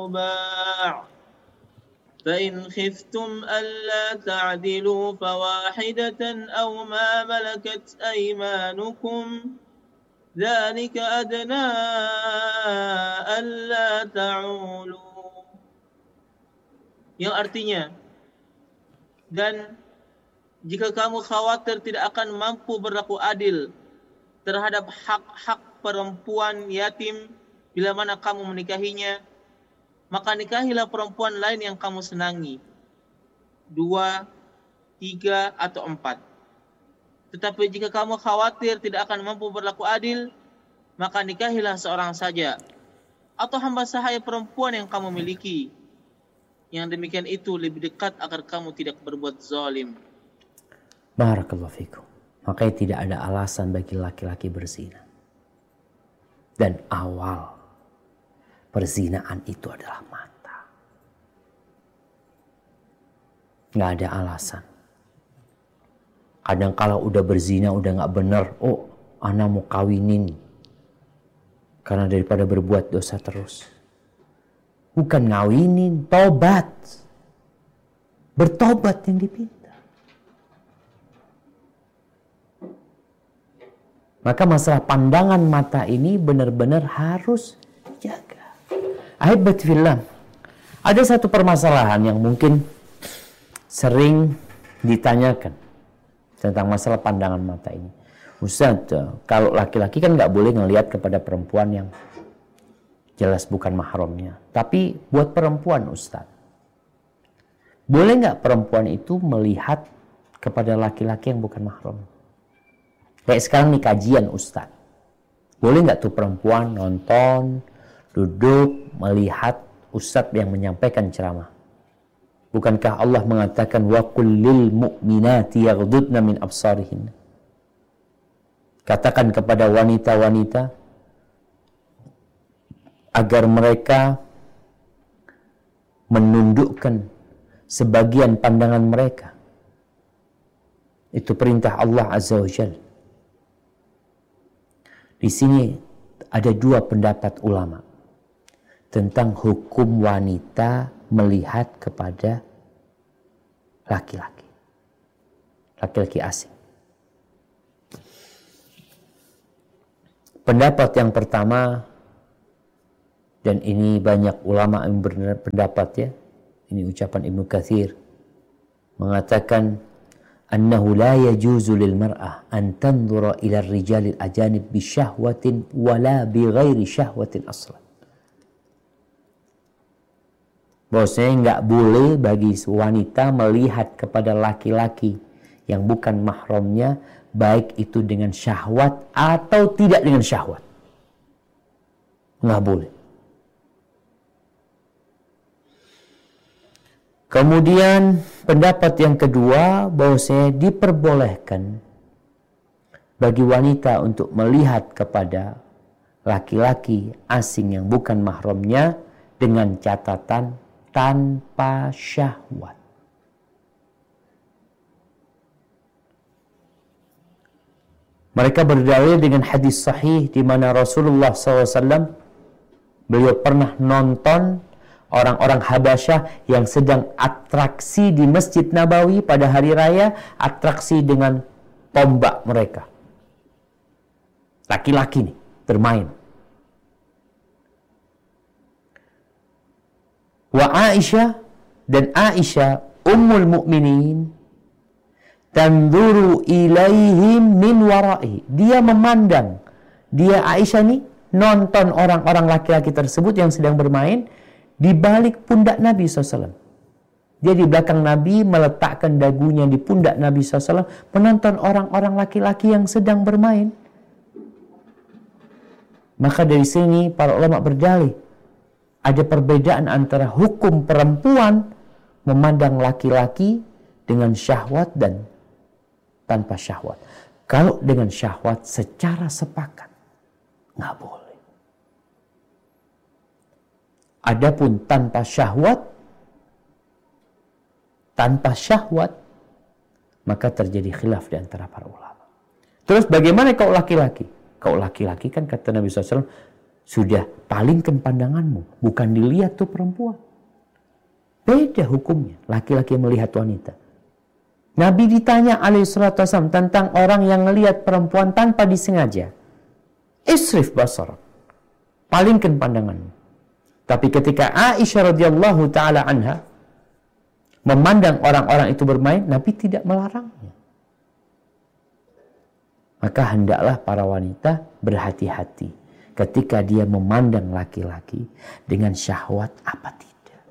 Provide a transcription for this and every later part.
باع فإن خفتم ألا تعدلوا فواحدة أو ما ملكت أيمانكم ذلك أدنى ألا تعولوا. Yang artinya, dan jika kamu khawatir tidak akan mampu berlaku adil terhadap hak-hak perempuan yatim bila mana kamu menikahinya, maka nikahilah perempuan lain yang kamu senangi, 2, 3, atau 4. Tetapi jika kamu khawatir tidak akan mampu berlaku adil, maka nikahilah seorang saja, atau hamba sahaya perempuan yang kamu miliki. Yang demikian itu lebih dekat agar kamu tidak berbuat zalim. Barakallahu fikum. Makanya tidak ada alasan bagi laki-laki berzina. Dan awal perzinaan itu adalah mata. Nggak ada alasan. Kadang kalau udah berzina udah nggak benar, oh anak mau kawinin. Karena daripada berbuat dosa terus. Bukan ngawinin, tobat. Bertobat yang dipinta. Maka masalah pandangan mata ini benar-benar harus dijaga. Ahibbat fillah, ada satu permasalahan yang mungkin sering ditanyakan tentang masalah pandangan mata ini. Ustaz, kalau laki-laki kan nggak boleh ngelihat kepada perempuan yang jelas bukan mahramnya. Tapi buat perempuan, Ustaz, boleh nggak perempuan itu melihat kepada laki-laki yang bukan mahram? Kayak sekarang nih kajian, Ustaz. Boleh nggak tuh perempuan nonton, duduk, melihat ustadz yang menyampaikan ceramah? Bukankah Allah mengatakan wa kullil mu'minati yaghdudna min absarihin? Katakan kepada wanita-wanita agar mereka menundukkan sebagian pandangan mereka. Itu perintah Allah Azza wa Jalla. Di sini ada dua pendapat ulama tentang hukum wanita melihat kepada laki-laki. Laki-laki asing. Pendapat yang pertama, dan ini banyak ulama yang berpendapat ya, ini ucapan Ibnu Katsir, mengatakan annahu la yajuzu lil mar'ah an tanzura ila ar-rijal al-ajanib bi syahwatin wala bi ghairi syahwatin aslan. Bahwasanya enggak boleh bagi wanita melihat kepada laki-laki yang bukan mahramnya, baik itu dengan syahwat atau tidak dengan syahwat. Enggak boleh. Kemudian pendapat yang kedua, bahwasanya diperbolehkan bagi wanita untuk melihat kepada laki-laki asing yang bukan mahramnya dengan catatan tanpa syahwat. Mereka berdalil dengan hadis sahih di mana Rasulullah SAW beliau pernah nonton orang-orang Habasyah yang sedang atraksi di Masjid Nabawi pada hari raya, atraksi dengan tombak mereka. Laki-laki nih bermain. Wa Aisyah, dan Aisyah ummul mukminin tanzuru ilaihim min wara'i. Dia memandang, dia Aisyah nih nonton orang-orang laki-laki tersebut yang sedang bermain di balik pundak Nabi SAW. Dia di belakang Nabi, meletakkan dagunya di pundak Nabi SAW, menonton orang-orang laki-laki yang sedang bermain. Maka dari sini para ulama berdalih, ada perbedaan antara hukum perempuan memandang laki-laki dengan syahwat dan tanpa syahwat. Kalau dengan syahwat secara sepakat, nggak boleh. Adapun tanpa syahwat, maka terjadi khilaf di antara para ulama. Terus bagaimana kau laki-laki? Kau laki-laki kan kata Nabi SAW, Sudah palingkan pandanganmu, bukan dilihat tuh perempuan. Beda hukumnya, laki-laki melihat wanita. Nabi ditanya alaihissalatu wassalam tentang orang yang melihat perempuan tanpa disengaja. Isrif basar, palingkan pandanganmu. Tapi ketika Aisyah radhiyallahu taala anha memandang orang-orang itu bermain, Nabi tidak melarangnya. Maka hendaklah para wanita berhati-hati ketika dia memandang laki-laki dengan syahwat apa tidak.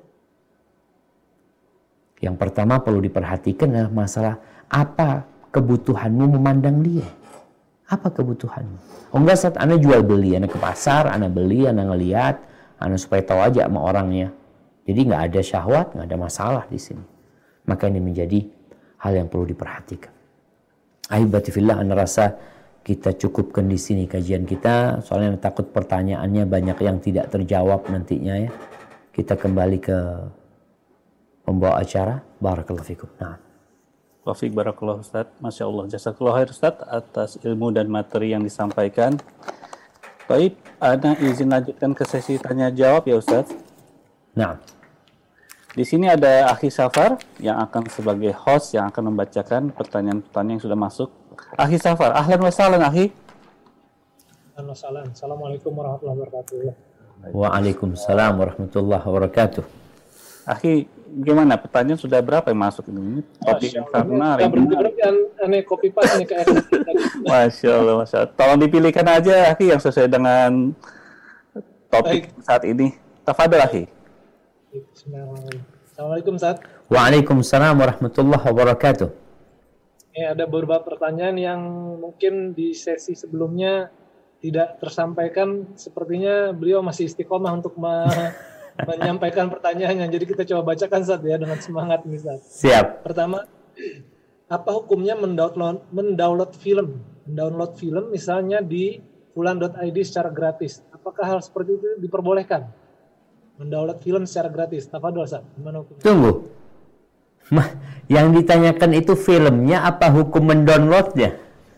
Yang pertama perlu diperhatikan adalah masalah apa kebutuhanmu memandang dia. Apa kebutuhanmu? Oh enggak, saat Anda jual beli, Anda ke pasar, Anda beli, Anda ngelihat, Anda supaya tahu aja sama orangnya. Jadi nggak ada syahwat, nggak ada masalah di sini. Maka ini menjadi hal yang perlu diperhatikan. Ahibati fillah, Anda rasa kita cukupkan di sini kajian kita. Soalnya takut pertanyaannya banyak yang tidak terjawab nantinya ya. Kita kembali ke pembawa acara. Barakallahu fikum. Nah. Taufik barakallahu Ustaz. Masya Allah. Jazakallahu khair Ustaz atas ilmu dan materi yang disampaikan. Baik, Ana izin lanjutkan ke sesi tanya jawab ya Ustaz. Nah. Di sini ada Akhi Safar yang akan sebagai host yang akan membacakan pertanyaan-pertanyaan yang sudah masuk. Akhi Safar, ahlan wa sahlan Akhi. Ahlan wa sahlan. Assalamualaikum warahmatullahi wabarakatuh. Waalaikumsalam warahmatullahi wabarakatuh. Akhi, gimana? Pertanyaan sudah berapa yang masuk ini? Topik yang sangat menarik. Berhenti aneh copy paste nih kayak Masya Allah, Masya Allah. Tolong dipilihkan aja Akhi yang sesuai dengan topik saat ini. Tafadhol Akhi. Assalamualaikum Ustaz. Waalaikumsalam warahmatullahi wabarakatuh. Ada beberapa pertanyaan yang mungkin di sesi sebelumnya tidak tersampaikan. Sepertinya beliau masih istiqomah untuk menyampaikan pertanyaannya. Jadi kita coba bacakan Ustaz ya dengan semangat nih Ustaz. Siap. Pertama, apa hukumnya mendownload film misalnya di fulan.id secara gratis? Apakah hal seperti itu diperbolehkan? Mendownload film secara gratis. Tafadhol Ustaz. Gimana hukumnya? Tunggu. Yang ditanyakan itu filmnya apa hukum mendownloadnya?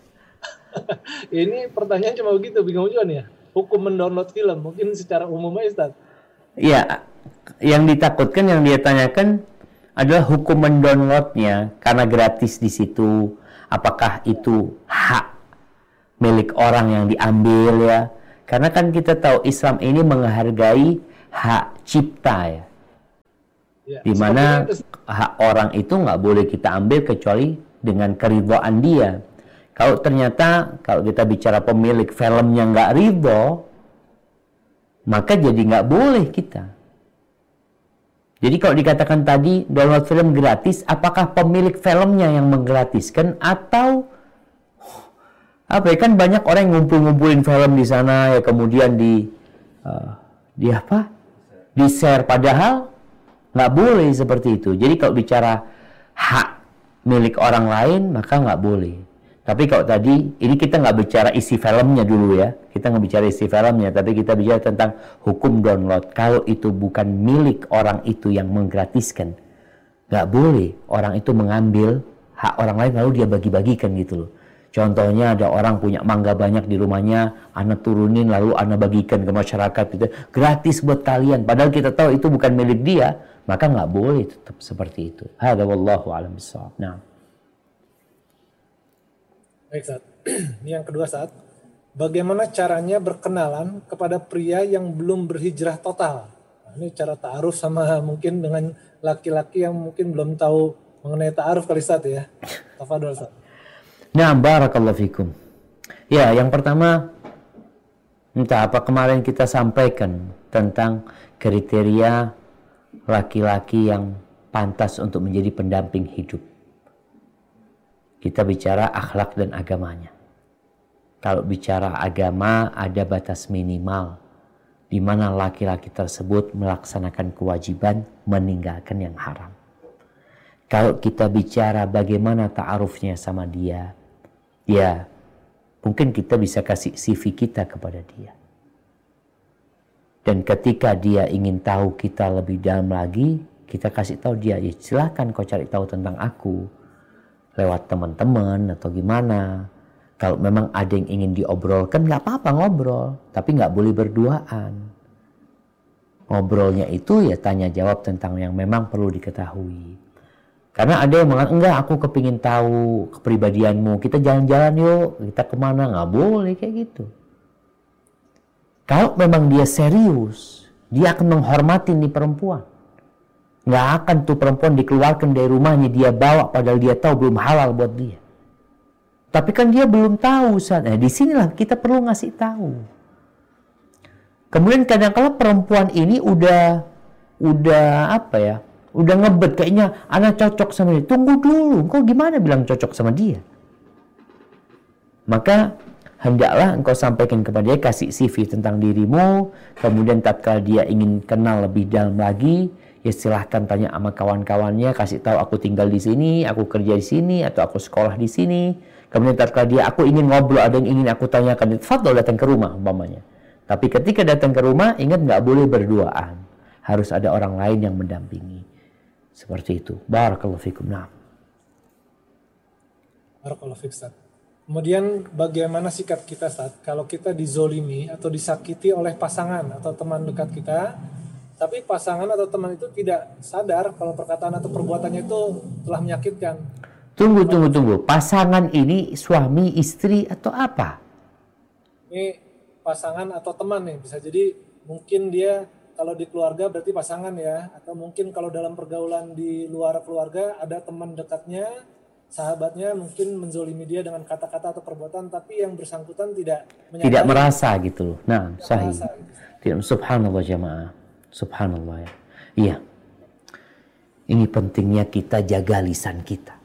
Ini pertanyaan cuma begitu, bingung juga nih ya. Hukum mendownload film, mungkin secara umum aja Ustaz. Iya, yang ditakutkan, yang dia tanyakan adalah hukum mendownloadnya karena gratis di situ. Apakah itu hak milik orang yang diambil ya? Karena kan kita tahu Islam ini menghargai hak cipta ya. Di mana hak orang itu nggak boleh kita ambil kecuali dengan keridhaan dia. Kalau ternyata kalau kita bicara pemilik filmnya nggak ridho, maka jadi nggak boleh kita. Jadi kalau dikatakan tadi download film gratis, apakah pemilik filmnya yang menggratiskan atau apa ya, kan banyak orang yang ngumpul-ngumpulin film di sana ya, kemudian di share, padahal nggak boleh seperti itu. Jadi kalau bicara hak milik orang lain maka nggak boleh. Tapi kalau tadi ini kita nggak bicara isi filmnya dulu ya, kita nggak bicara isi filmnya, tapi kita bicara tentang hukum download. Kalau itu bukan milik orang itu yang menggratiskan, nggak boleh orang itu mengambil hak orang lain lalu dia bagi-bagikan gitu loh. Contohnya ada orang punya mangga banyak di rumahnya, anak turunin lalu anak bagikan ke masyarakat gitu, gratis buat kalian. Padahal kita tahu itu bukan milik dia, maka nggak boleh tetap seperti itu. Hadza wallahu a'lam bishawab. Nah. Baik Ustaz. Ini yang kedua Ustaz. Bagaimana caranya berkenalan kepada pria yang belum berhijrah total? Nah, ini cara ta'aruf sama mungkin dengan laki-laki yang mungkin belum tahu mengenai ta'aruf kali Ustaz ya. Tafadhol Ustaz. Nah, barakallahu fikum. Ya, yang pertama, entah apa kemarin kita sampaikan tentang kriteria laki-laki yang pantas untuk menjadi pendamping hidup. Kita bicara akhlak dan agamanya. Kalau bicara agama, ada batas minimal di mana laki-laki tersebut melaksanakan kewajiban meninggalkan yang haram. Kalau kita bicara bagaimana ta'arufnya sama dia, ya mungkin kita bisa kasih CV kita kepada dia. Dan ketika dia ingin tahu kita lebih dalam lagi, kita kasih tahu dia, ya silahkan kau cari tahu tentang aku lewat teman-teman atau gimana. Kalau memang ada yang ingin diobrolkan, nggak apa-apa ngobrol, tapi nggak boleh berduaan. Ngobrolnya itu ya tanya jawab tentang yang memang perlu diketahui. Karena ada yang mengatakan, enggak, aku kepingin tahu kepribadianmu, kita jalan-jalan yuk, kita kemana, nggak boleh kayak gitu. Kalau memang dia serius, dia akan menghormati nih perempuan. Nggak akan tuh perempuan dikeluarkan dari rumahnya, dia bawa padahal dia tahu belum halal buat dia. Tapi kan dia belum tahu saat. Nah, disinilah kita perlu ngasih tahu. Kemudian kadang-kala perempuan ini udah apa ya? Udah ngebet kayaknya anak cocok sama dia. Tunggu dulu, kok gimana bilang cocok sama dia? Maka hendaklah engkau sampaikan kepada dia, kasih CV tentang dirimu. Kemudian tatkala dia ingin kenal lebih dalam lagi, ya silahkan tanya sama kawan-kawannya, kasih tahu aku tinggal di sini, aku kerja di sini, atau aku sekolah di sini. Kemudian tatkala dia, aku ingin ngobrol, ada yang ingin aku tanyakan, fadol datang ke rumah umpamanya. Tapi ketika datang ke rumah, ingat nggak boleh berduaan. Harus ada orang lain yang mendampingi. Seperti itu. Barakallahu fikum. Nah. Barakallahu fikum, Ustaz. Kemudian bagaimana sikap kita saat kalau kita dizolimi atau disakiti oleh pasangan atau teman dekat kita, tapi pasangan atau teman itu tidak sadar kalau perkataan atau perbuatannya itu telah menyakitkan. Tunggu. Pasangan ini suami, istri atau apa? Ini pasangan atau teman nih, bisa jadi mungkin dia kalau di keluarga berarti pasangan ya, atau mungkin kalau dalam pergaulan di luar keluarga ada teman dekatnya, sahabatnya mungkin menzolimi dia dengan kata-kata atau perbuatan, tapi yang bersangkutan tidak merasa gitu loh. Nah, sahih. Tidak, subhanallah jamaah. Subhanallah ya. Iya. Ini pentingnya kita jaga lisan kita.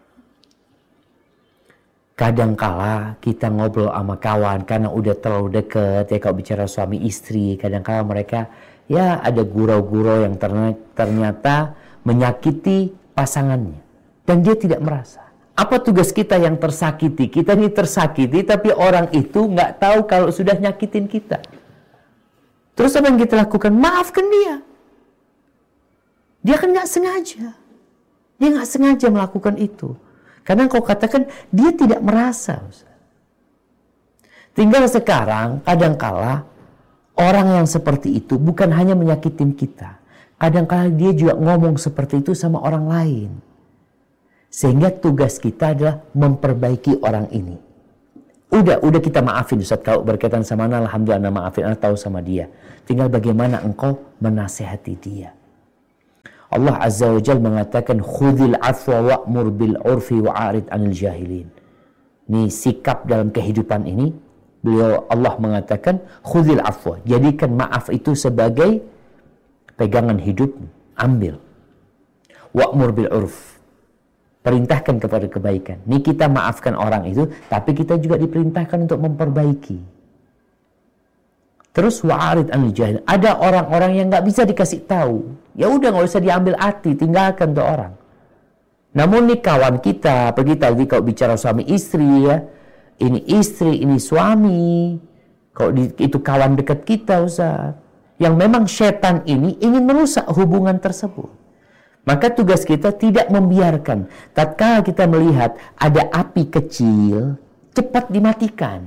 Kadangkala kita ngobrol sama kawan karena udah terlalu deket ya, kalau bicara suami istri, kadangkala mereka ya ada gurau-gurau yang ternyata menyakiti pasangannya dan dia tidak merasa. Apa tugas kita yang tersakiti? Kita ini tersakiti tapi orang itu nggak tahu kalau sudah nyakitin kita. Terus apa yang kita lakukan? Maafkan dia. Dia kan nggak sengaja. Dia nggak sengaja melakukan itu. Karena kau katakan dia tidak merasa. Tinggal sekarang kadangkala orang yang seperti itu bukan hanya menyakitin kita. Kadangkala dia juga ngomong seperti itu sama orang lain. Sehingga tugas kita adalah memperbaiki orang ini. Udah kita maafin Ustaz, kalau berkaitan sama anak, alhamdulillah maafin, anak tahu sama dia. Tinggal bagaimana engkau menasehati dia. Allah Azza wa Jalla mengatakan khudhil afwa wa'mur bil urfi wa'arid 'anil jahilin. Ini sikap dalam kehidupan ini. Allah mengatakan khudhil afwa, jadikan maaf itu sebagai pegangan hidupmu, ambil. Wa'mur bil urf, perintahkan kepada kebaikan. Ini kita maafkan orang itu, tapi kita juga diperintahkan untuk memperbaiki. Terus wa'arid 'anil jahilin. Ada orang-orang yang nggak bisa dikasih tahu. Ya udah nggak usah diambil hati, tinggalkan tuh orang. Namun nih kawan kita, pergi tadi kalau bicara suami istri ya, ini istri, ini suami, kalau itu kawan dekat kita Ustaz, yang memang setan ini ingin merusak hubungan tersebut. Maka tugas kita tidak membiarkan. Tatkala kita melihat ada api kecil, cepat dimatikan.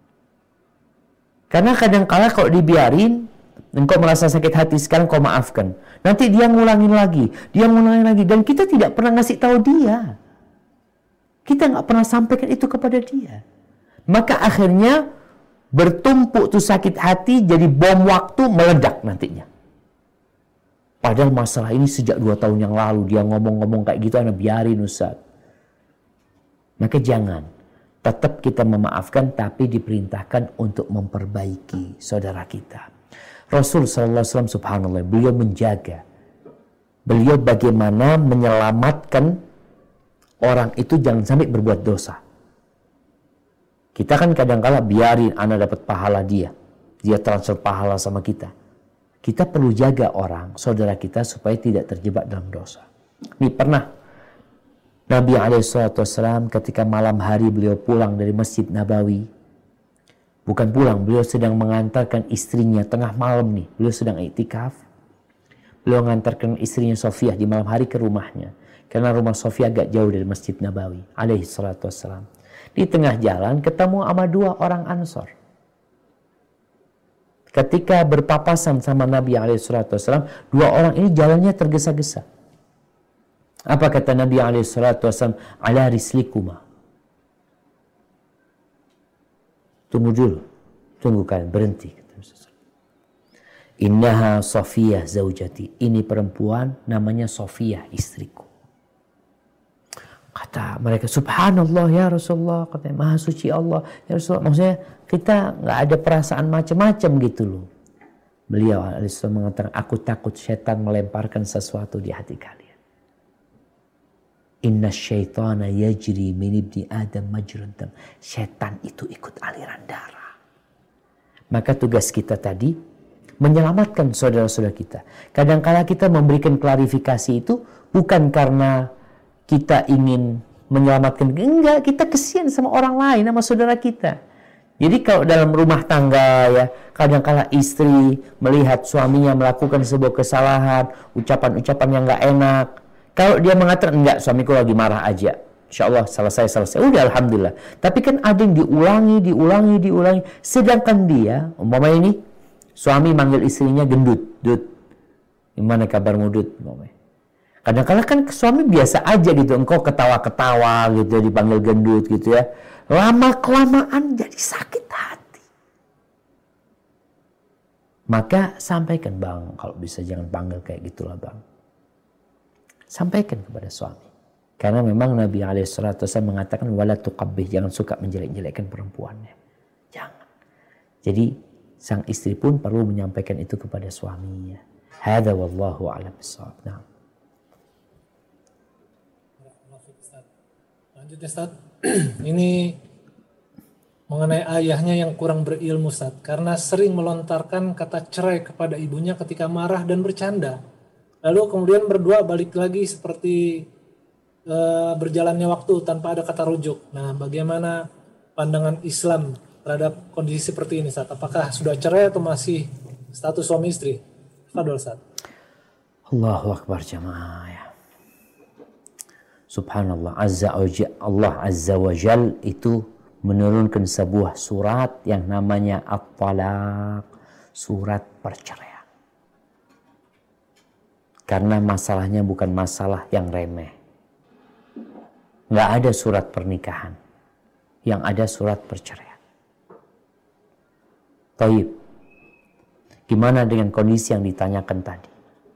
Karena kadang-kala kalau dibiarin, engkau merasa sakit hati, sekarang kau maafkan. Nanti dia ngulangin lagi, dan kita tidak pernah ngasih tahu dia. Kita nggak pernah sampaikan itu kepada dia. Maka akhirnya bertumpuk tuh sakit hati, jadi bom waktu meledak nantinya. Padahal masalah ini sejak 2 tahun yang lalu, dia ngomong-ngomong kayak gitu, anak biarin Ustaz. Maka jangan. Tetap kita memaafkan, tapi diperintahkan untuk memperbaiki saudara kita. Rasul SAW subhanallah, beliau menjaga. Beliau bagaimana menyelamatkan orang itu jangan sampai berbuat dosa. Kita kan kadang-kala biarin anak dapat pahala dia transfer pahala sama kita. Kita perlu jaga orang, saudara kita, supaya tidak terjebak dalam dosa. Ini pernah Nabi SAW ketika malam hari beliau pulang dari Masjid Nabawi. Bukan pulang, beliau sedang mengantarkan istrinya tengah malam nih. Beliau sedang iktikaf. Beliau mengantarkan istrinya Sofiyah di malam hari ke rumahnya. Karena rumah Sofiyah agak jauh dari Masjid Nabawi. Alaihi salatu wassalam. Di tengah jalan ketemu sama 2 orang Ansor. Ketika berpapasan sama Nabi SAW, 2 orang ini jalannya tergesa-gesa. Apa kata Nabi SAW? Ala rislikuma. Tunggu dulu. Tunggu kalian, berhenti. Innaha Sofiyah zaujati. Ini perempuan namanya Sofiyah, istriku. Kata mereka, subhanallah ya Rasulullah. Katanya, maha suci Allah ya Rasulullah. Maksudnya kita nggak ada perasaan macam-macam gitu loh. Beliau alaihissalam mengatakan, aku takut setan melemparkan sesuatu di hati kalian. Inna syaitana yajri min ibni Adam majrad dam. Setan itu ikut aliran darah. Maka tugas kita tadi menyelamatkan saudara-saudara kita. Kadang-kala kita memberikan klarifikasi itu bukan karena kita ingin menyelamatkan. Enggak, kita kesian sama orang lain, sama saudara kita. Jadi kalau dalam rumah tangga ya, kadang-kala istri melihat suaminya melakukan sebuah kesalahan, ucapan-ucapan yang enggak enak. Kalau dia mengatakan, enggak, suamiku lagi marah aja, insya Allah selesai. Udah, alhamdulillah. Tapi kan ada yang diulangi. Sedangkan dia, umpamanya ini, suami manggil istrinya gendut. Dut, gimana kabarmu Dut? Kadang-kadang kan suami biasa aja gitu, engkau ketawa-ketawa gitu, dipanggil gendut gitu ya. Lama-kelamaan jadi sakit hati. Maka sampaikan, bang, kalau bisa jangan panggil kayak gitulah bang. Sampaikan kepada suami. Karena memang Nabi SAW mengatakan, wala tuqabbih, jangan suka menjelek-jelekkan perempuannya. Jangan. Jadi sang istri pun perlu menyampaikan itu kepada suaminya. Hadza wallahu a'lam bissawab. Nah. Lanjut ya Ustaz. Ini mengenai ayahnya yang kurang berilmu Ustaz, karena sering melontarkan kata cerai kepada ibunya ketika marah dan bercanda. Lalu kemudian berdua balik lagi seperti berjalannya waktu tanpa ada kata rujuk. Nah, bagaimana pandangan Islam terhadap kondisi seperti ini Ustaz? Apakah sudah cerai atau masih status suami istri? Fadol Ustaz. Allahu Akbar jamaah ya. Subhanallah, Allah Azza wa Jal itu menurunkan sebuah surat yang namanya At-Talaq, surat perceraian. Karena masalahnya bukan masalah yang remeh. Nggak ada surat pernikahan, yang ada surat perceraian. Taib, gimana dengan kondisi yang ditanyakan tadi?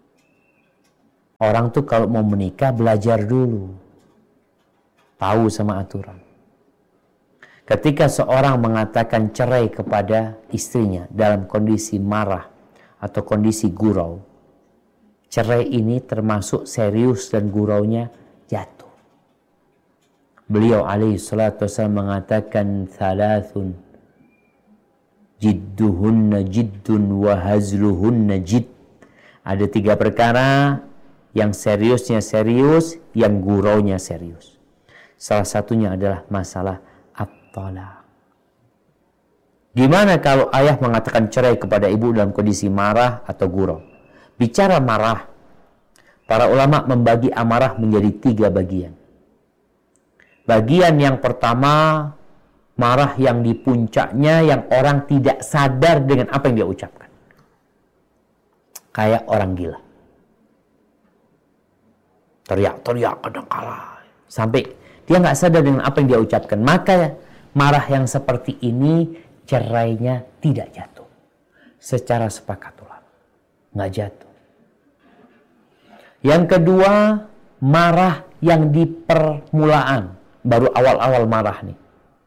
Orang tuh kalau mau menikah belajar dulu, tahu sama aturan. Ketika seorang mengatakan cerai kepada istrinya dalam kondisi marah atau kondisi gurau, cerai ini termasuk serius dan guraunya jatuh. Beliau alaihi salatu wasallam mengatakan thalathun jidduhunna jiddun wa hazluhunna jidd. Ada 3 perkara yang seriusnya serius, yang guraunya serius. Salah satunya adalah masalah at-talaq. Gimana kalau ayah mengatakan cerai kepada ibu dalam kondisi marah atau gurau? Bicara marah, para ulama membagi amarah menjadi 3 bagian. Bagian yang pertama, marah yang di puncaknya, yang orang tidak sadar dengan apa yang dia ucapkan. Kayak orang gila. Teriak-teriak kadang-kala. Sampai dia nggak sadar dengan apa yang dia ucapkan. Maka marah yang seperti ini, cerainya tidak jatuh. Secara sepakat ulama. Nggak jatuh. Yang kedua, marah yang di permulaan. Baru awal-awal marah nih.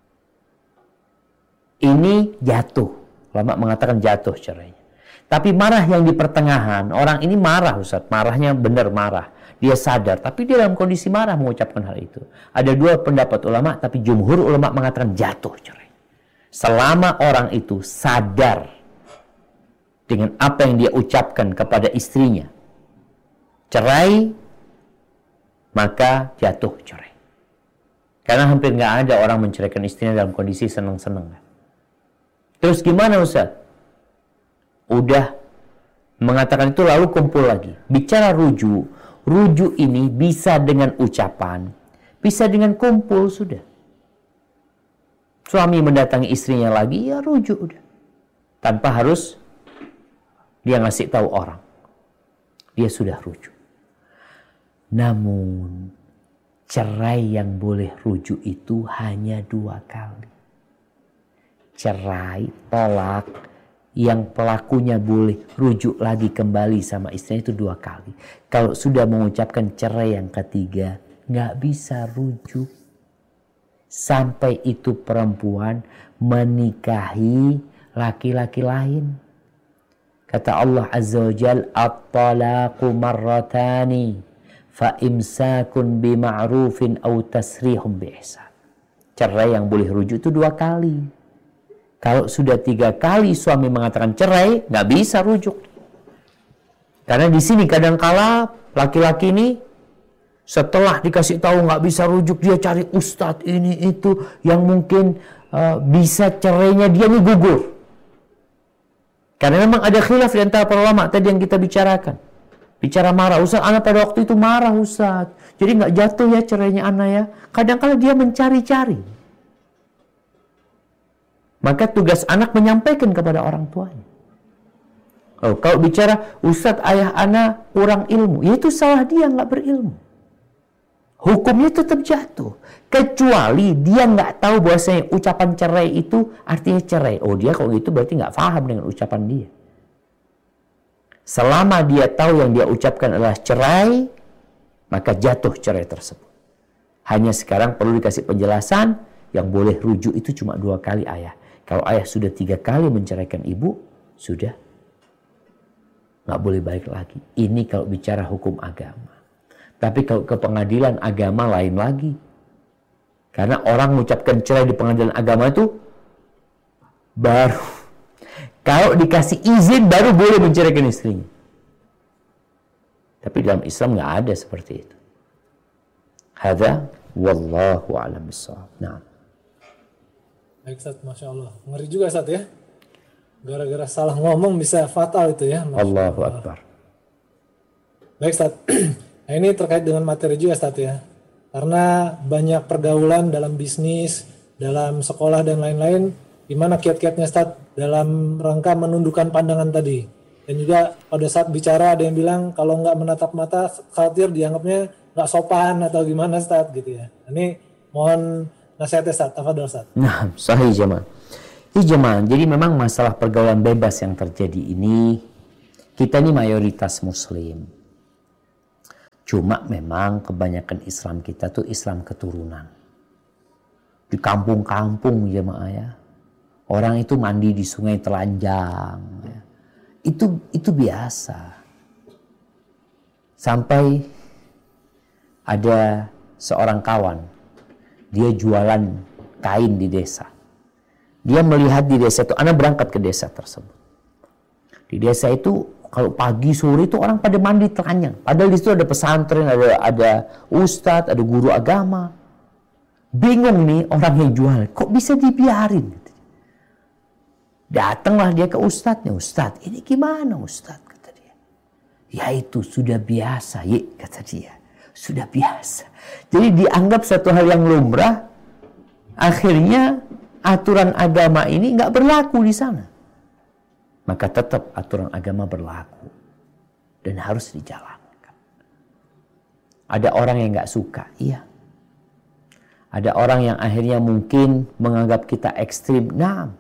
Ini jatuh. Ulama mengatakan jatuh cerainya. Tapi marah yang di pertengahan, orang ini marah Ustaz. Marahnya benar marah. Dia sadar, tapi dia dalam kondisi marah mengucapkan hal itu. Ada 2 pendapat ulama, tapi jumhur ulama mengatakan jatuh cerai. Selama orang itu sadar dengan apa yang dia ucapkan kepada istrinya, cerai, maka jatuh cerai. Karena hampir nggak ada orang menceraikan istrinya dalam kondisi senang-senang. Terus gimana Ustaz? Udah mengatakan itu lalu kumpul lagi. Bicara rujuk. Rujuk ini bisa dengan ucapan, bisa dengan kumpul sudah. Suami mendatangi istrinya lagi, ya rujuk udah. Tanpa harus dia ngasih tahu orang. Dia sudah rujuk. Namun, cerai yang boleh rujuk itu hanya 2 kali. Cerai, tolak, yang pelakunya boleh rujuk lagi kembali sama istrinya itu 2 kali. Kalau sudah mengucapkan cerai yang ketiga, nggak bisa rujuk. Sampai itu perempuan menikahi laki-laki lain. Kata Allah Azza wa Jal, at-talaqu marratani fa imsakun bima'rufin aw tasrihum biihsan. Cerai yang boleh rujuk itu 2 kali. Kalau sudah 3 kali suami mengatakan cerai, nggak bisa rujuk. Karena di sini kadangkala laki-laki ini setelah dikasih tahu nggak bisa rujuk, dia cari ustadz ini itu yang mungkin bisa cerainya dia nih gugur. Karena memang ada khilaf di antara para ulama tadi yang kita bicarakan. Bicara marah, Ustaz, anak pada waktu itu marah Ustaz. Jadi nggak jatuh ya cerainya anak ya. Kadang-kadang dia mencari-cari. Maka tugas anak menyampaikan kepada orang tuanya. Oh, kalau bicara Ustaz ayah anak kurang ilmu, ya itu salah dia, nggak berilmu. Hukumnya tetap jatuh. Kecuali dia nggak tahu bahwasanya ucapan cerai itu artinya cerai. Oh, dia kalau gitu berarti nggak paham dengan ucapan dia. Selama dia tahu yang dia ucapkan adalah cerai, maka jatuh cerai tersebut. Hanya sekarang perlu dikasih penjelasan, yang boleh rujuk itu cuma 2 kali ayah. Kalau ayah sudah 3 kali menceraikan ibu, sudah nggak boleh balik lagi. Ini kalau bicara hukum agama. Tapi kalau ke pengadilan agama lain lagi. Karena orang mengucapkan cerai di pengadilan agama itu baru. Kalau dikasih izin baru boleh menceraikan istrinya. Tapi dalam Islam nggak ada seperti itu. Hadza wallahu a'lam bissawab. Nah. Baik Ustaz, Masya Allah. Ngeri juga Ustaz ya. Gara-gara salah ngomong bisa fatal itu ya. Allahu Akbar. Baik Ustaz. Nah, ini terkait dengan materi juga Ustaz ya. Karena banyak pergaulan dalam bisnis, dalam sekolah dan lain-lain, di mana kiat-kiatnya Ustaz dalam rangka menundukkan pandangan tadi. Dan juga pada saat bicara ada yang bilang kalau nggak menatap mata khawatir dianggapnya nggak sopan atau gimana Ustaz gitu ya. Ini mohon nasihatnya Ustaz, tafadhol Ustaz. Nah, sahih jemaah. Jemaah, jadi memang masalah pergaulan bebas yang terjadi ini, kita ini mayoritas muslim. Cuma memang kebanyakan Islam kita tuh Islam keturunan. Di kampung-kampung jemaah ya. Orang itu mandi di sungai telanjang. Ya. Itu biasa. Sampai ada seorang kawan. Dia jualan kain di desa. Dia melihat di desa itu, anak berangkat ke desa tersebut. Di desa itu kalau pagi sore itu orang pada mandi telanjang. Padahal di situ ada pesantren, ada ustadz, ada guru agama. Bingung nih orang yang jual, kok bisa dibiarin? Datanglah dia ke ustadznya, Ustadz ini gimana Ustadz? Kata dia. Ya itu sudah biasa, kata dia. Sudah biasa. Jadi dianggap satu hal yang lumrah. Akhirnya aturan agama ini nggak berlaku di sana. Maka tetap aturan agama berlaku dan harus dijalankan. Ada orang yang nggak suka, iya. Ada orang yang akhirnya mungkin menganggap kita ekstrim. Nah,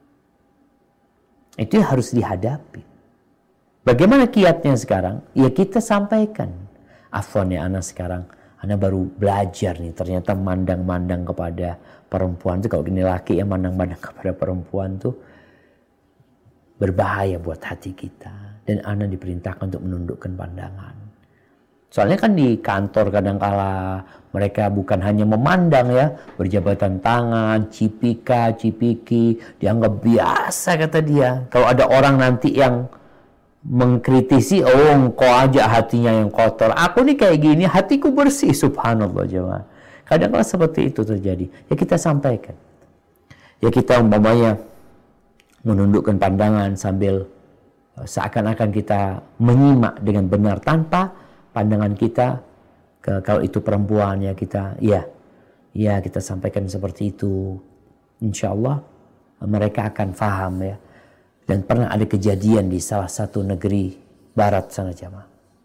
itu harus dihadapi. Bagaimana kiatnya sekarang? Ya kita sampaikan. Afwan ya anak sekarang, anak baru belajar nih. Ternyata mandang-mandang kepada perempuan itu, kalau gini laki yang mandang-mandang kepada perempuan tuh berbahaya buat hati kita. Dan anak diperintahkan untuk menundukkan pandangan. Soalnya kan di kantor kadangkala mereka bukan hanya memandang ya, berjabatan tangan, cipika, cipiki, dianggap biasa kata dia. Kalau ada orang nanti yang mengkritisi, oh kok aja hatinya yang kotor. Aku nih kayak gini, hatiku bersih, subhanallah jemaah. Kadang-kadang seperti itu terjadi. Ya kita sampaikan. Ya kita umpamanya menundukkan pandangan sambil seakan-akan kita menyimak dengan benar tanpa pandangan kita kalau itu perempuan ya kita kita sampaikan seperti itu. insya Allah mereka akan faham ya. Dan pernah ada kejadian di salah satu negeri barat sana jamaah.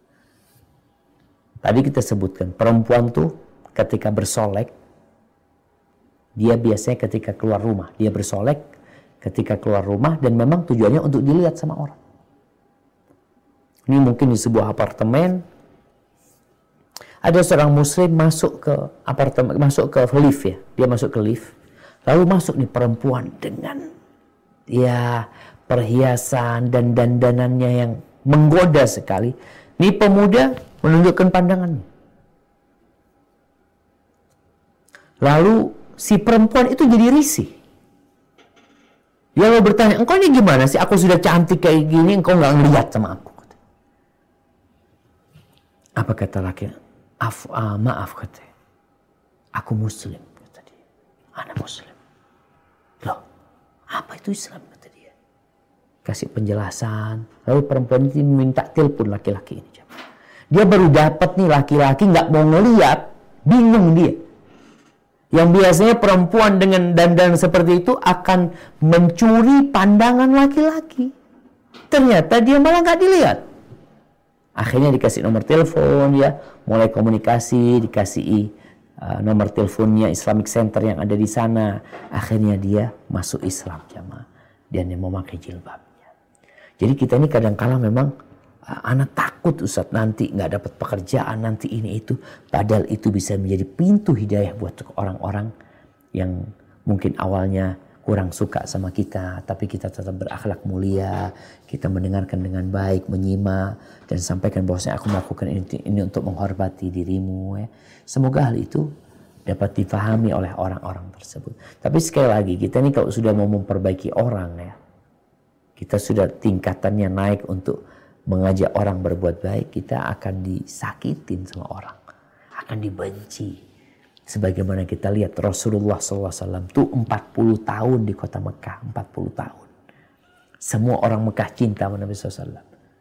Tadi kita sebutkan perempuan tuh ketika bersolek, dia biasanya ketika keluar rumah, dia bersolek ketika keluar rumah dan memang tujuannya untuk dilihat sama orang. Ini mungkin di sebuah apartemen, ada seorang muslim masuk ke apartemen, masuk ke lift ya, dia masuk ke lift, lalu masuk nih perempuan dengan ya perhiasan dan dandanannya yang menggoda sekali. Ini pemuda menundukkan pandangannya. Lalu si perempuan itu jadi risih. Dia lalu bertanya, engkau ini gimana sih? Aku sudah cantik kayak gini, engkau nggak ngeliat sama aku. Apa kata laki? Maaf kata. Aku muslim kata dia. Anak muslim. Loh, apa itu Islam kata dia? Kasih penjelasan. Lalu perempuan ini minta telepon laki-laki ini. Dia baru dapat nih laki-laki nggak mau ngeliat, bingung dia. Yang biasanya perempuan dengan dandan seperti itu akan mencuri pandangan laki-laki. Ternyata dia malah nggak dilihat. Akhirnya dikasih nomor telepon ya, mulai komunikasi, dikasih nomor teleponnya Islamic Center yang ada di sana. Akhirnya dia masuk Islam jamaah dan dia memakai jilbabnya. Jadi kita ini kadang-kala memang anak takut Ustaz nanti nggak dapat pekerjaan, nanti ini itu. Padahal itu bisa menjadi pintu hidayah buat orang-orang yang mungkin awalnya kurang suka sama kita, tapi kita tetap berakhlak mulia, kita mendengarkan dengan baik, menyimak, dan sampaikan bahwasanya aku melakukan ini untuk menghormati dirimu. Ya. Semoga hal itu dapat difahami oleh orang-orang tersebut. Tapi sekali lagi, kita ini kalau sudah mau memperbaiki orang, ya, kita sudah tingkatannya naik untuk mengajak orang berbuat baik, kita akan disakitin sama orang, akan dibenci. Sebagaimana kita lihat Rasulullah SAW itu 40 tahun di kota Mekah, 40 tahun. Semua orang Mekah cinta sama Nabi SAW.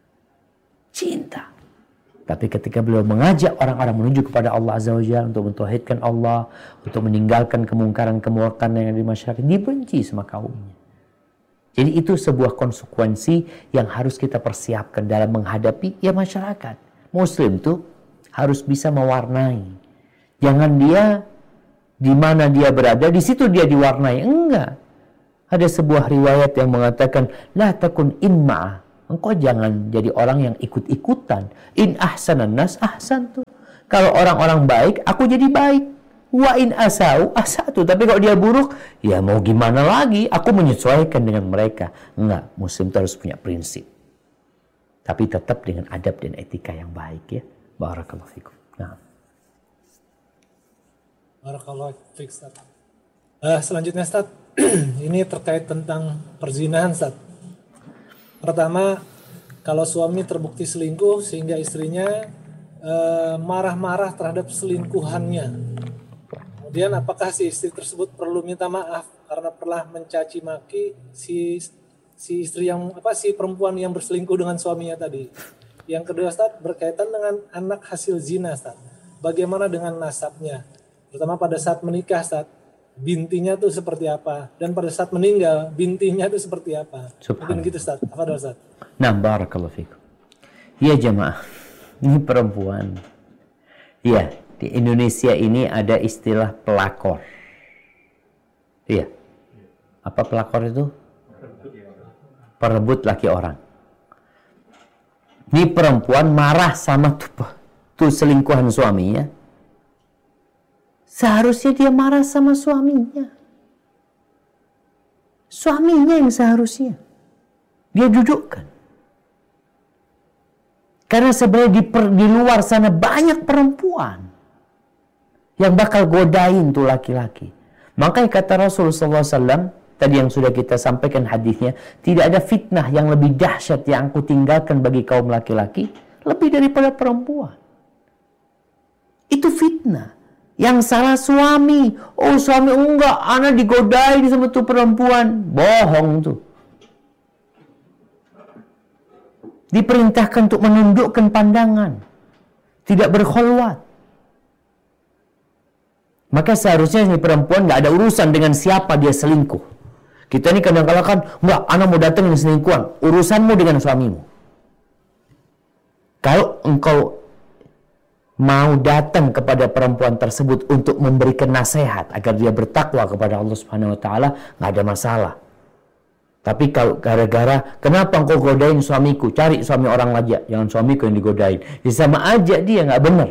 Cinta. Tapi ketika beliau mengajak orang-orang menuju kepada Allah Azza wa Jalla untuk mentauhidkan Allah, untuk meninggalkan kemungkaran-kemurkaan yang ada di masyarakat, dibenci sama kaumnya. Jadi itu sebuah konsekuensi yang harus kita persiapkan dalam menghadapi ya masyarakat. Muslim tuh harus bisa mewarnai. Jangan dia di mana dia berada, di situ dia diwarnai. Enggak. Ada sebuah riwayat yang mengatakan, la takun imma. Engkau jangan jadi orang yang ikut-ikutan. In ahsanan nas ahsantu. Kalau orang-orang baik, aku jadi baik. Wa in asau asatu. Tapi kalau dia buruk, ya mau gimana lagi? Aku menyesuaikan dengan mereka. Enggak, Muslim itu harus punya prinsip. Tapi tetap dengan adab dan etika yang baik ya. Barakallahu fikum. Nah. Barakallahu fiik, Ustaz. Selanjutnya Ustaz, ini terkait tentang perzinahan Ustaz. Pertama, kalau suami terbukti selingkuh sehingga istrinya marah-marah terhadap selingkuhannya. Kemudian apakah si istri tersebut perlu minta maaf karena pernah mencaci maki si istri yang si perempuan yang berselingkuh dengan suaminya tadi. Yang kedua Ustaz, berkaitan dengan anak hasil zina Ustaz. Bagaimana dengan nasabnya? Terutama pada saat menikah, Ustaz, bintinya tuh seperti apa? Dan pada saat meninggal, bintinya tuh seperti apa? Mungkin gitu, Ustaz. Apa doa, Ustaz? Nah, barakallahu fikum. Ya jemaah, ini perempuan. Ya, di Indonesia ini ada istilah pelakor. Iya. Apa pelakor itu? Perebut laki orang. Ini perempuan marah sama tuh selingkuhan suaminya. Seharusnya dia marah sama suaminya. Suaminya yang seharusnya dia dudukkan. Karena sebenarnya di luar sana banyak perempuan yang bakal godain tuh laki-laki. Makanya kata Rasulullah SAW, tadi yang sudah kita sampaikan hadisnya, tidak ada fitnah yang lebih dahsyat yang aku tinggalkan bagi kaum laki-laki lebih daripada perempuan. Itu fitnah. Yang salah suami. Oh suami enggak, anak digodain sama tuh perempuan. Bohong tuh. Diperintahkan untuk menundukkan pandangan. Tidak berkhulwat. Maka seharusnya ini perempuan nggak ada urusan dengan siapa dia selingkuh. Kita ini kadang-kadang kan, enggak, anak mau datang dengan selingkuhan. Urusanmu dengan suamimu. Kalau engkau mau datang kepada perempuan tersebut untuk memberikan nasihat agar dia bertakwa kepada Allah Subhanahu wa taala, nggak ada masalah. Tapi kalau gara-gara kenapa engkau godain suamiku, cari suami orang aja, jangan suamiku yang digodain. Ya sama aja dia nggak benar.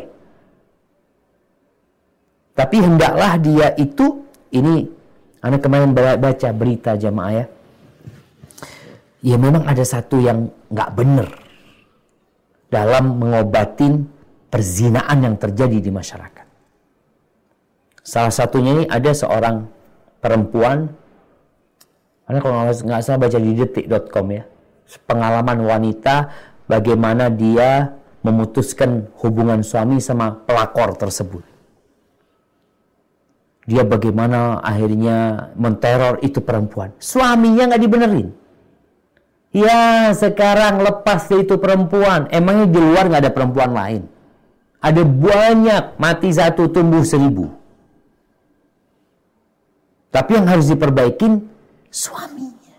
Tapi hendaklah dia itu, ini anak kemarin baca berita jamaah ya. Ya memang ada satu yang nggak benar dalam mengobatin perzinaan yang terjadi di masyarakat. Salah satunya ini ada seorang perempuan, karena kalau nggak salah baca di detik.com ya, pengalaman wanita bagaimana dia memutuskan hubungan suami sama pelakor tersebut. Dia bagaimana akhirnya menteror itu perempuan. Suaminya nggak dibenerin. Ya sekarang lepas dari itu perempuan, emangnya di luar nggak ada perempuan lain? Ada banyak, mati satu tumbuh 1000. Tapi yang harus diperbaikin suaminya.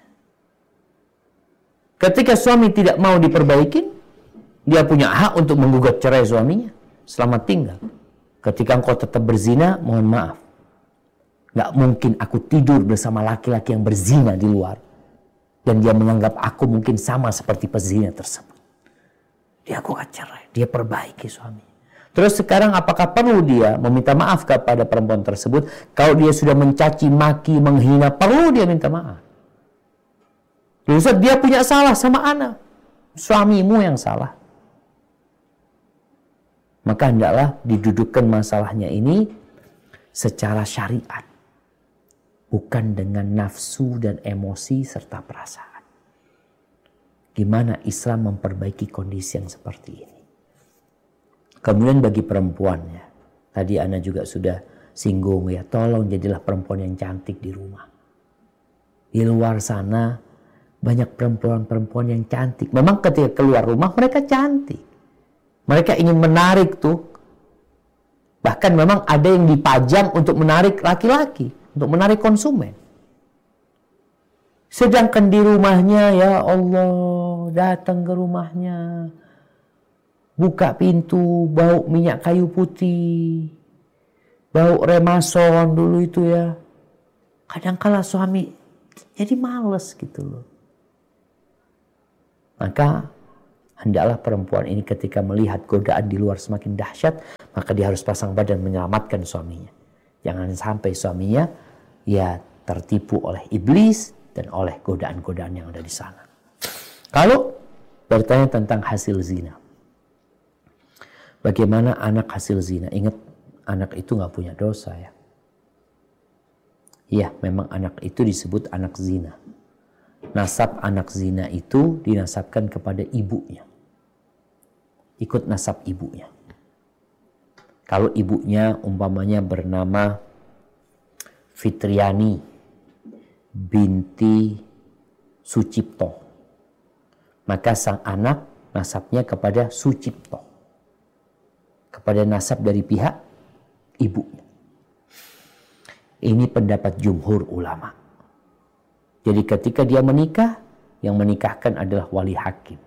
Ketika suami tidak mau diperbaikin, dia punya hak untuk menggugat cerai suaminya. Selamat tinggal. Ketika engkau tetap berzina, mohon maaf. Nggak mungkin aku tidur bersama laki-laki yang berzina di luar. Dan dia menganggap aku mungkin sama seperti pezina tersebut. Dia gugat cerai, dia perbaiki suaminya. Terus sekarang apakah perlu dia meminta maaf kepada perempuan tersebut? Kalau dia sudah mencaci, maki, menghina, perlu dia minta maaf. Ustaz, dia punya salah sama anak. Suamimu yang salah. Maka hendaklah didudukkan masalahnya ini secara syariat. Bukan dengan nafsu dan emosi serta perasaan. Gimana Islam memperbaiki kondisi yang seperti ini. Kemudian bagi perempuan ya, tadi Ana juga sudah singgung ya, tolong jadilah perempuan yang cantik di rumah. Di luar sana banyak perempuan-perempuan yang cantik. Memang ketika keluar rumah mereka cantik. Mereka ingin menarik tuh. Bahkan memang ada yang dipajang untuk menarik laki-laki, untuk menarik konsumen. Sedangkan di rumahnya, ya Allah, datang ke rumahnya, buka pintu, bau minyak kayu putih, bau remason dulu itu ya. Kadang-kala suami jadi males gitu loh. Maka hendaklah perempuan ini ketika melihat godaan di luar semakin dahsyat, maka dia harus pasang badan menyelamatkan suaminya. Jangan sampai suaminya ya tertipu oleh iblis dan oleh godaan-godaan yang ada di sana. Kalau bertanya tentang hasil zina, bagaimana anak hasil zina? Ingat, anak itu nggak punya dosa ya. Iya, memang anak itu disebut anak zina. Nasab anak zina itu dinasabkan kepada ibunya. Ikut nasab ibunya. Kalau ibunya umpamanya bernama Fitriani binti Sucipto, maka sang anak nasabnya kepada Sucipto, kepada nasab dari pihak ibunya. Ini pendapat jumhur ulama. Jadi ketika dia menikah, yang menikahkan adalah wali hakim.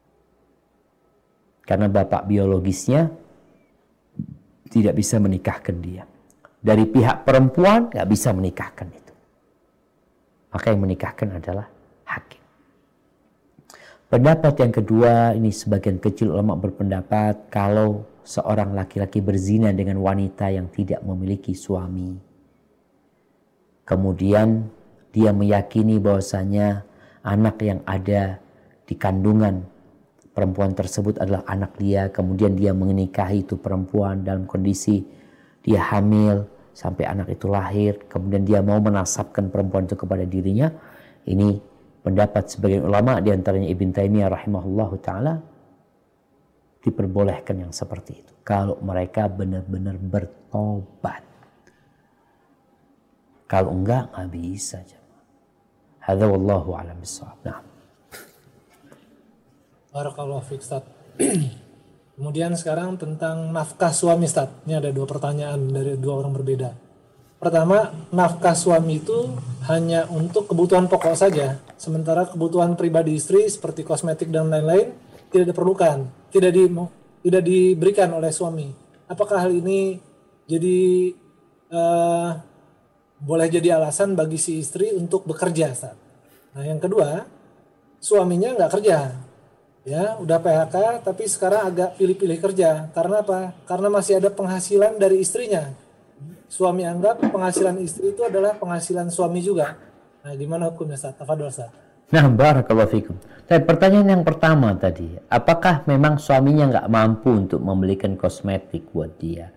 Karena bapak biologisnya tidak bisa menikahkan dia. Dari pihak perempuan nggak bisa menikahkan itu. Maka yang menikahkan adalah hakim. Pendapat yang kedua, ini sebagian kecil ulama berpendapat kalau seorang laki-laki berzina dengan wanita yang tidak memiliki suami, kemudian dia meyakini bahwasanya anak yang ada di kandungan perempuan tersebut adalah anak dia, kemudian dia menikahi itu perempuan dalam kondisi dia hamil sampai anak itu lahir, kemudian dia mau menasabkan perempuan itu kepada dirinya. Ini pendapat sebagian ulama, diantaranya Ibn Taimiyah rahimahullahu ta'ala, diperbolehkan yang seperti itu kalau mereka benar-benar bertobat. Kalau enggak, nggak bisa. Hadza wallahu a'lam bissawab. Nah. Barakallahu fiik, Ustaz. Kemudian sekarang tentang nafkah suami, Ustaz. Ini ada 2 pertanyaan dari 2 orang berbeda. Pertama, nafkah suami itu hanya untuk kebutuhan pokok saja, sementara kebutuhan pribadi istri seperti kosmetik dan lain-lain tidak diperlukan, tidak diberikan oleh suami. Apakah hal ini jadi boleh jadi alasan bagi si istri untuk bekerja, Ustaz? Nah, yang kedua, suaminya nggak kerja, ya udah PHK, tapi sekarang agak pilih-pilih kerja. Karena apa? Karena masih ada penghasilan dari istrinya. Suami anggap penghasilan istri itu adalah penghasilan suami juga. Nah, gimana hukumnya, Ustaz? Tafadhol, Ustaz. Nah, barakallahu fikum. Tapi pertanyaan yang pertama tadi, apakah memang suaminya nggak mampu untuk membelikan kosmetik buat dia?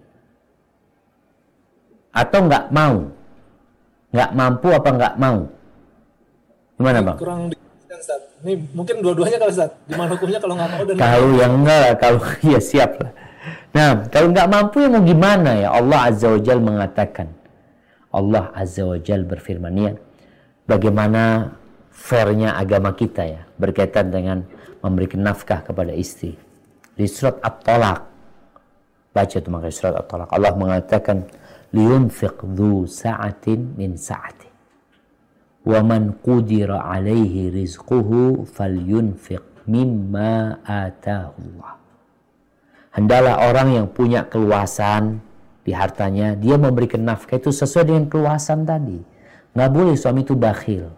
Atau nggak mau? Nggak mampu apa nggak mau? Gimana, Bang? Kurang dijelaskan, Ustaz. Ini mungkin dua-duanya kalau Ustaz. Gimana hukumnya kalau nggak mau dan Kalau yang enggak, kalau ya siap lah. Nah, kalau nggak mampu ya mau gimana ya? Allah Azza wa Jal mengatakan. Allah Azza wa Jal berfirman ya. Bagaimana fairnya agama kita ya. Berkaitan dengan memberikan nafkah kepada istri. Di surat At-Talaq. Baca itu makanya surat At-Talaq. Allah mengatakan. Liyunfiq dhu sa'atin min sa'ati. Wa man qudira alaihi rizquhu falyunfiq mimma atahu Allah. Hendaklah orang yang punya keluasan di hartanya, dia memberikan nafkah itu sesuai dengan keluasan tadi. Nggak boleh suami itu bakhil.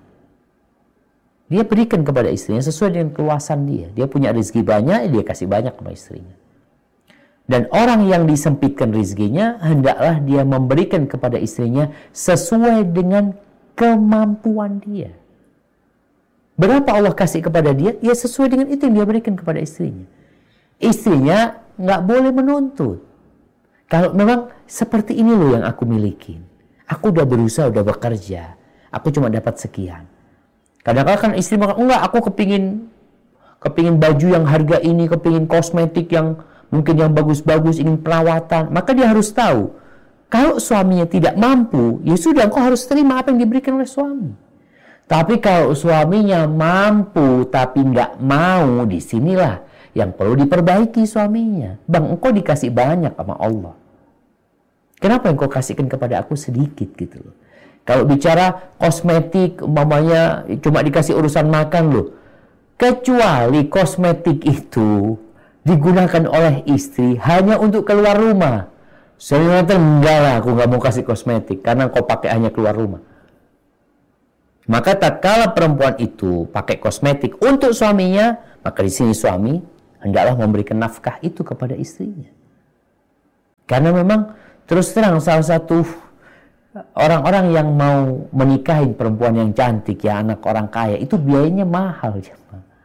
Dia berikan kepada istrinya sesuai dengan keluasan dia. Dia punya rezeki banyak, dia kasih banyak kepada istrinya. Dan orang yang disempitkan rezekinya, hendaklah dia memberikan kepada istrinya sesuai dengan kemampuan dia. Berapa Allah kasih kepada dia, ya sesuai dengan itu yang dia berikan kepada istrinya. Istrinya nggak boleh menuntut. Kalau memang seperti ini loh yang aku miliki. Aku udah berusaha, udah bekerja. Aku cuma dapat sekian. Kadang-kadang kan istri bilang, enggak, aku kepingin baju yang harga ini, kepingin kosmetik yang mungkin yang bagus-bagus, ingin perawatan. Maka dia harus tahu, kalau suaminya tidak mampu, ya sudah, engkau harus terima apa yang diberikan oleh suami. Tapi kalau suaminya mampu tapi nggak mau, disinilah yang perlu diperbaiki suaminya. Bang, engkau dikasih banyak sama Allah. Kenapa engkau kasihkan kepada aku sedikit gitu loh. Kalau bicara kosmetik, umpamanya cuma dikasih urusan makan loh. Kecuali kosmetik itu digunakan oleh istri hanya untuk keluar rumah. Saya enggak lah, aku nggak mau kasih kosmetik karena kau pakai hanya keluar rumah. Maka tatkala perempuan itu pakai kosmetik untuk suaminya, maka di sini suami hendaklah memberikan nafkah itu kepada istrinya. Karena memang terus terang salah satu orang-orang yang mau menikahin perempuan yang cantik ya, anak orang kaya, itu biayanya mahal ya.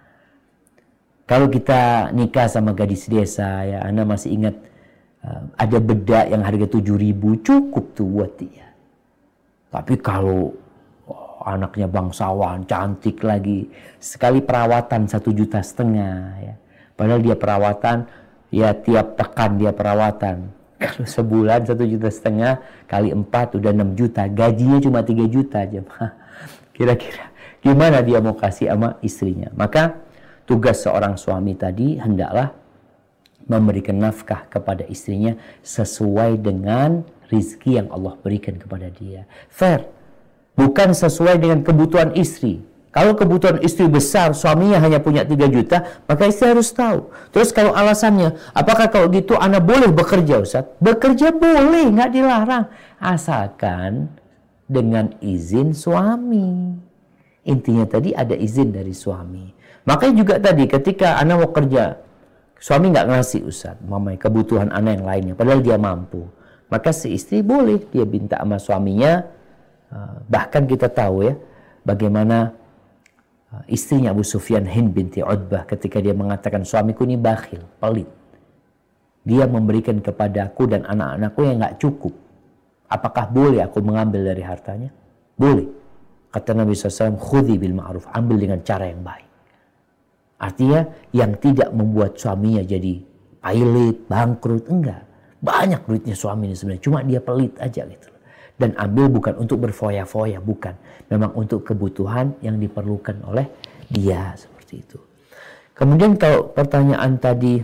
Kalau kita nikah sama gadis desa ya, Anda masih ingat ada bedak yang harga 7.000, cukup tuh buat dia. Tapi kalau anaknya bangsawan, cantik lagi, sekali perawatan 1,5 juta ya. Padahal dia perawatan ya tiap pekan dia perawatan. Kalau sebulan 1,5 juta kali 4 udah 6 juta, gajinya cuma 3 juta aja. Kira-kira gimana dia mau kasih sama istrinya? Maka tugas seorang suami tadi hendaklah memberikan nafkah kepada istrinya sesuai dengan rizki yang Allah berikan kepada dia. Fair. Bukan sesuai dengan kebutuhan istri. Kalau kebutuhan istri besar, suaminya hanya punya 3 juta, maka istri harus tahu. Terus kalau alasannya, apakah kalau gitu anak boleh bekerja, Ustaz? Bekerja boleh, nggak dilarang. Asalkan dengan izin suami. Intinya tadi ada izin dari suami. Makanya juga tadi ketika anak mau kerja, suami nggak ngasih, Ustaz, mamai kebutuhan anak yang lainnya, padahal dia mampu. Maka si istri boleh dia minta sama suaminya. Bahkan kita tahu ya bagaimana istrinya Abu Sufyan, Hind binti Utbah, ketika dia mengatakan suamiku ini bakhil, pelit. Dia memberikan kepadaku dan anak-anakku yang nggak cukup. Apakah boleh aku mengambil dari hartanya? Boleh. Kata Nabi SAW, khudhi bil ma'ruf, ambil dengan cara yang baik. Artinya yang tidak membuat suaminya jadi pailit, bangkrut, enggak. Banyak duitnya suami ini sebenarnya, cuma dia pelit aja gitu. Dan ambil bukan untuk berfoya-foya, bukan. Memang untuk kebutuhan yang diperlukan oleh dia, seperti itu. Kemudian kalau pertanyaan tadi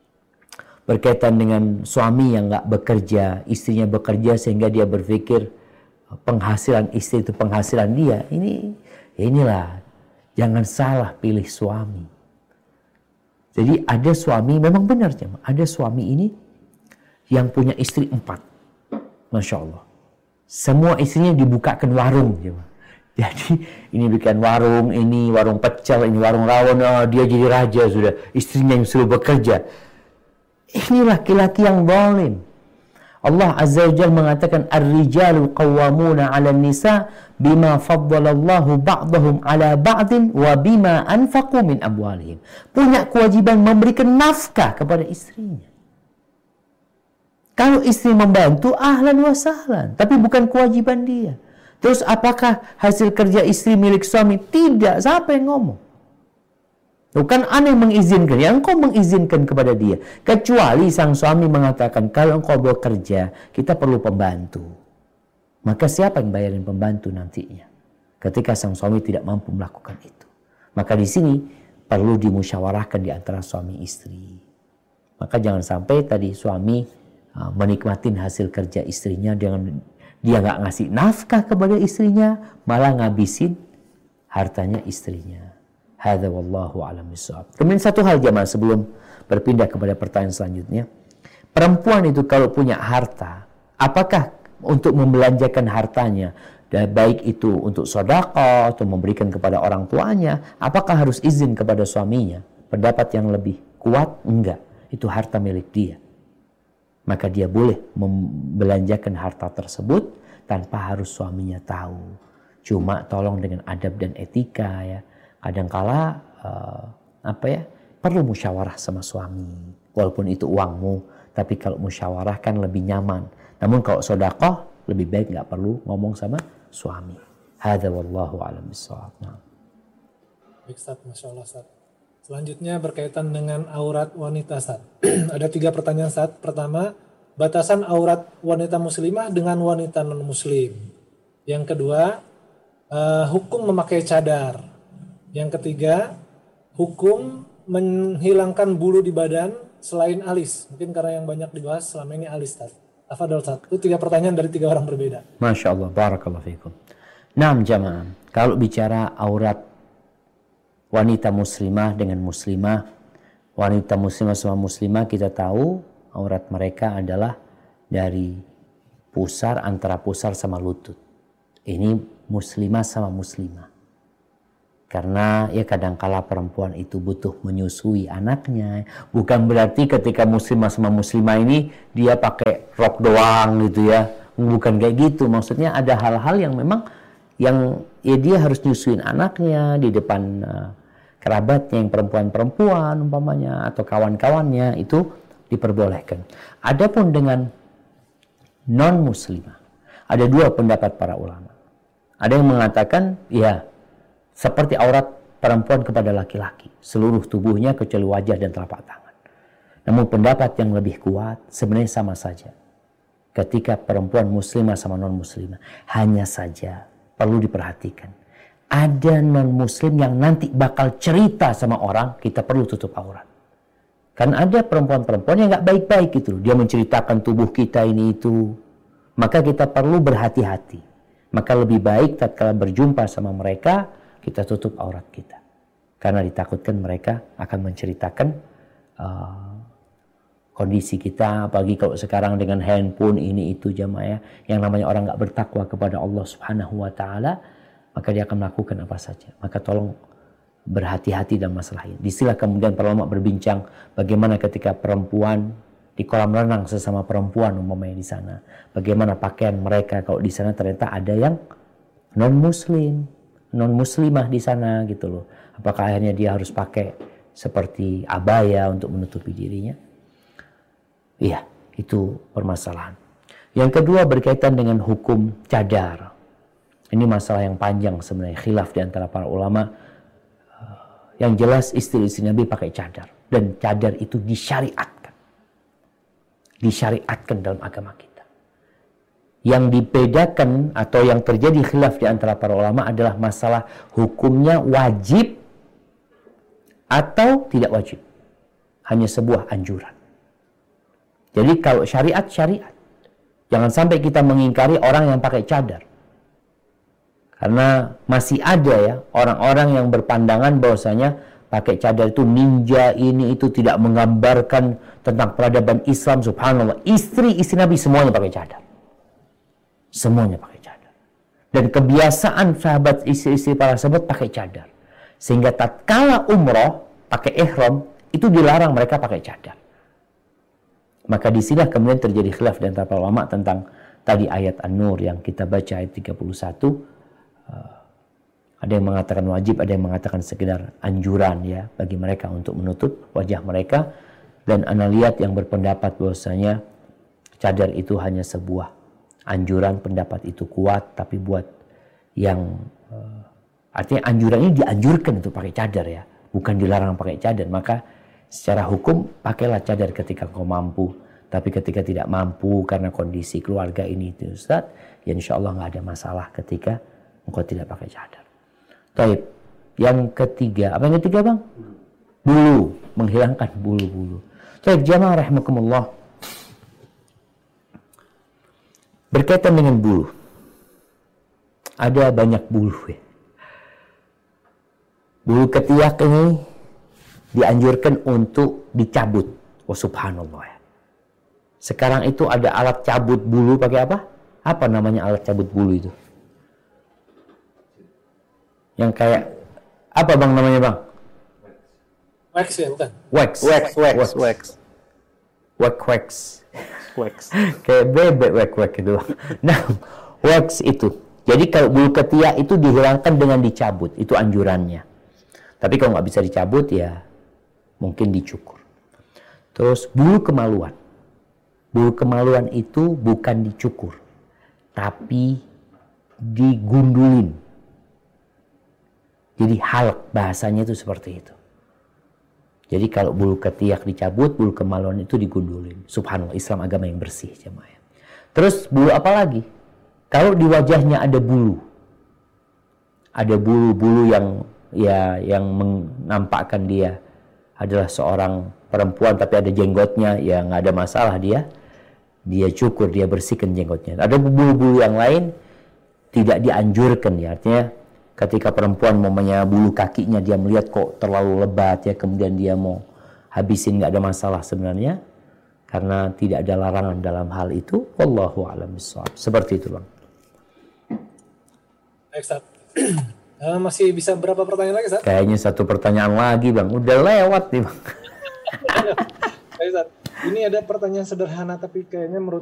berkaitan dengan suami yang nggak bekerja, istrinya bekerja sehingga dia berpikir penghasilan istri itu penghasilan dia, inilah jangan salah pilih suami. Jadi ada suami, memang benar jemaah, ada suami ini yang punya istri 4. Masya Allah. Semua istrinya dibukakan warung jemaah. Jadi ini bikin warung, ini warung pecel, ini warung rawon, dia jadi raja sudah. Istrinya yang suruh bekerja. Ini laki-laki yang zalim. Allah Azza wa Jalla mengatakan ar-rijalu qawwamuna 'alan nisa bima faddalallahu ba'dahum 'ala ba'din wa bima anfaqu min amwalihim. Punya kewajiban memberikan nafkah kepada istrinya. Kalau istri membantu ahlan wa sahlan, tapi bukan kewajiban dia. Terus apakah hasil kerja istri milik suami? Tidak, siapa yang ngomong? Bukan aneh mengizinkan, yang engkau mengizinkan kepada dia. Kecuali sang suami mengatakan, kalau engkau bekerja, kita perlu pembantu. Maka siapa yang bayarin pembantu nantinya? Ketika sang suami tidak mampu melakukan itu. Maka di sini perlu dimusyawarahkan di antara suami istri. Maka jangan sampai tadi suami menikmatin hasil kerja istrinya dengan dia nggak ngasih nafkah kepada istrinya, malah ngabisin hartanya istrinya. Hadza wallahu a'lam bishawab. Kemudian satu hal jemaah sebelum berpindah kepada pertanyaan selanjutnya. Perempuan itu kalau punya harta, apakah untuk membelanjakan hartanya, baik itu untuk sedekah atau memberikan kepada orang tuanya, apakah harus izin kepada suaminya? Pendapat yang lebih kuat, enggak. Itu harta milik dia. Maka dia boleh membelanjakan harta tersebut tanpa harus suaminya tahu. Cuma tolong dengan adab dan etika ya. Kadangkala perlu musyawarah sama suami. Walaupun itu uangmu, tapi kalau musyawarah kan lebih nyaman. Namun kalau sedekah lebih baik nggak perlu ngomong sama suami. Hadza wallahu a'lam bishawab. Baik Ustaz, Masya Allah Ustaz. Selanjutnya berkaitan dengan aurat wanita Ustaz. Ada 3 pertanyaan Ustaz. Pertama, batasan aurat wanita muslimah dengan wanita non muslim. Yang kedua, hukum memakai cadar. Yang ketiga, hukum menghilangkan bulu di badan selain alis. Mungkin karena yang banyak dibahas selama ini alis, Ustaz. Tafadhol, Ustaz. Itu 3 pertanyaan dari 3 orang berbeda. Masya Allah, barakallahu fikum. Jamaah, kalau bicara aurat wanita muslimah dengan muslimah, wanita muslimah sama muslimah kita tahu aurat mereka adalah dari pusar, antara pusar sama lutut. Ini muslimah sama muslimah. Karena ya kadangkala perempuan itu butuh menyusui anaknya. Bukan berarti ketika muslimah sama muslimah ini dia pakai rok doang gitu ya. Bukan kayak gitu. Maksudnya ada hal-hal yang memang yang ya dia harus nyusuin anaknya di depan kerabatnya yang perempuan-perempuan umpamanya atau kawan-kawannya, itu diperbolehkan. Adapun dengan non muslimah, ada 2 pendapat para ulama. Ada yang mengatakan ya seperti aurat perempuan kepada laki-laki, seluruh tubuhnya kecuali wajah dan telapak tangan. Namun pendapat yang lebih kuat sebenarnya sama saja. Ketika perempuan muslimah sama non muslimah, hanya saja perlu diperhatikan. Ada non muslim yang nanti bakal cerita sama orang, kita perlu tutup aurat. Kan ada perempuan-perempuan yang nggak baik-baik gitu, dia menceritakan tubuh kita ini itu. Maka kita perlu berhati-hati. Maka lebih baik tatkala berjumpa sama mereka, kita tutup aurat kita. Karena ditakutkan mereka akan menceritakan kondisi kita. Apalagi kalau sekarang dengan handphone ini itu jamaah ya. Yang namanya orang gak bertakwa kepada Allah subhanahu wa ta'ala. Maka dia akan melakukan apa saja. Maka tolong berhati-hati dalam masalah ini. Disitulah kemudian para ulama berbincang bagaimana ketika perempuan di kolam renang sesama perempuan umpamanya di sana. Bagaimana pakaian mereka kalau di sana ternyata ada yang non-muslim. Non-muslimah di sana gitu loh. Apakah akhirnya dia harus pakai seperti abaya untuk menutupi dirinya? Iya, itu permasalahan. Yang kedua berkaitan dengan hukum cadar. Ini masalah yang panjang sebenarnya, khilaf di antara para ulama. Yang jelas istri-istri Nabi pakai cadar. Dan cadar itu disyariatkan. Disyariatkan dalam agama kita. Yang dibedakan atau yang terjadi khilaf di antara para ulama adalah masalah hukumnya wajib atau tidak wajib. Hanya sebuah anjuran. Jadi kalau syariat, syariat. Jangan sampai kita mengingkari orang yang pakai cadar. Karena masih ada ya orang-orang yang berpandangan bahwasanya pakai cadar itu ninja, ini itu tidak menggambarkan tentang peradaban Islam. Subhanallah, istri Nabi semuanya pakai cadar. Semuanya pakai cadar. Dan kebiasaan sahabat, istri-istri para sahabat pakai cadar. Sehingga tatkala umroh pakai ihram itu dilarang mereka pakai cadar. Maka disinilah kemudian terjadi khilaf di antara para ulama tentang tadi ayat An-Nur yang kita baca ayat 31. Ada yang mengatakan wajib, ada yang mengatakan sekedar anjuran ya bagi mereka untuk menutup wajah mereka. Dan ana lihat yang berpendapat bahwasanya cadar itu hanya sebuah anjuran, pendapat itu kuat, tapi buat yang artinya anjuran ini dianjurkan untuk pakai cadar ya, bukan dilarang pakai cadar. Maka secara hukum pakailah cadar ketika kau mampu. Tapi ketika tidak mampu karena kondisi keluarga ini itu Ustaz, ya insya Allah nggak ada masalah ketika engkau tidak pakai cadar. Taib. Yang ketiga, apa yang ketiga bang? Bulu, menghilangkan bulu-bulu. Taib, jamaah rahimakumullah. Berkaitan dengan bulu, ada banyak bulu ya. Bulu ketiak ini dianjurkan untuk dicabut. Oh subhanallah ya. Sekarang itu ada alat cabut bulu pakai apa? Apa namanya alat cabut bulu itu? Yang kayak apa bang namanya bang? Wax ya bukan? Wax. Kayak bebek wax itu. Nah, wax itu. Jadi kalau bulu ketiak itu dihilangkan dengan dicabut, itu anjurannya. Tapi kalau nggak bisa dicabut ya mungkin dicukur. Terus bulu kemaluan. Bulu kemaluan itu bukan dicukur, tapi digundulin. Jadi halq bahasanya itu seperti itu. Jadi kalau bulu ketiak dicabut, bulu kemaluan itu digundulin. Subhanallah, Islam agama yang bersih jemaah. Terus bulu apa lagi? Kalau di wajahnya ada bulu yang menampakkan dia adalah seorang perempuan tapi ada jenggotnya, ya nggak ada masalah dia cukur, dia bersihkan jenggotnya. Ada bulu-bulu yang lain tidak dianjurkan ya, artinya ketika perempuan mamanya bulu kakinya dia melihat kok terlalu lebat ya, kemudian dia mau habisin, nggak ada masalah sebenarnya karena tidak ada larangan dalam hal itu. Wallahu a'lam bishawab. Seperti itu bang. Baik Ustaz. Masih bisa berapa pertanyaan lagi Ustaz? Kayaknya satu pertanyaan lagi bang, udah lewat nih bang. Baik Ustaz. Ini ada pertanyaan sederhana tapi kayaknya menurut